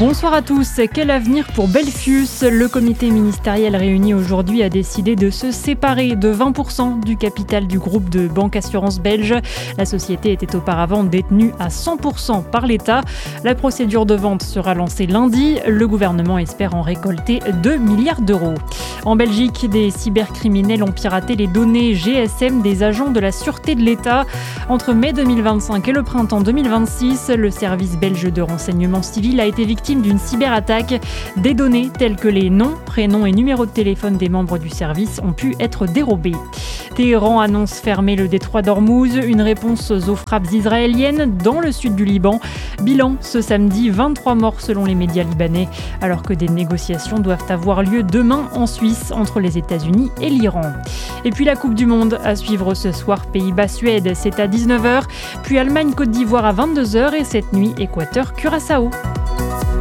Bonsoir à tous. Quel avenir pour Belfius ? Le comité ministériel réuni aujourd'hui a décidé de se séparer de 20% du capital du groupe de banque assurance belge. La société était auparavant détenue à 100% par l'État. La procédure de vente sera lancée lundi. Le gouvernement espère en récolter 2 milliards d'euros. En Belgique, des cybercriminels ont piraté les données GSM des agents de la sûreté de l'État. Entre mai 2025 et le printemps 2026, le service belge de renseignement civil a été victime d'une cyberattaque. Des données telles que les noms, prénoms et numéros de téléphone des membres du service ont pu être dérobées. Téhéran annonce fermer le détroit d'Ormuz, une réponse aux frappes israéliennes dans le sud du Liban. Bilan ce samedi, 23 morts selon les médias libanais, alors que des négociations doivent avoir lieu demain en Suisse entre les États-Unis et l'Iran. Et puis la Coupe du Monde à suivre ce soir, Pays-Bas-Suède, c'est à 19h, puis Allemagne-Côte d'Ivoire à 22h et cette nuit, Équateur-Curaçao.